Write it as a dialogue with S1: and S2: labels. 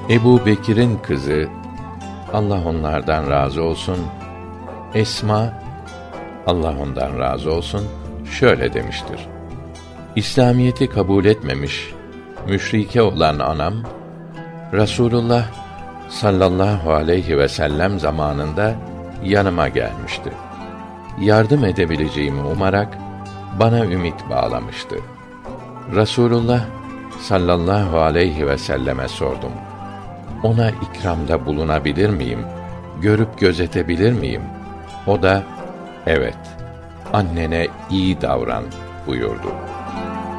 S1: Ebu Bekir'in kızı, Allah onlardan razı olsun, Esma, Allah ondan razı olsun, şöyle demiştir: İslamiyeti kabul etmemiş, müşrike olan anam, Rasulullah sallallahu aleyhi ve sellem zamanında yanıma gelmişti. Yardım edebileceğimi umarak bana ümit bağlamıştı. Rasulullah sallallahu aleyhi ve selleme sordum: Ona ikramda bulunabilir miyim? Görüp gözetebilir miyim? O da, evet, annene iyi davran buyurdu.